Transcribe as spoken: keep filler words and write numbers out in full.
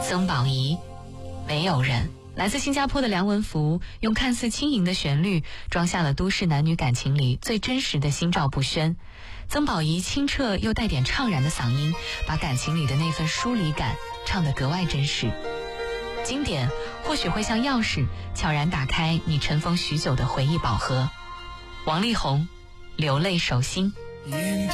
曾宝仪，没有人。来自新加坡的梁文福用看似轻盈的旋律装下了都市男女感情里最真实的心照不宣。曾宝仪清澈又带点怅然的嗓音，把感情里的那份疏离感唱得格外真实。经典或许会像钥匙，悄然打开你尘封许久的回忆宝盒。王力宏，流泪手心。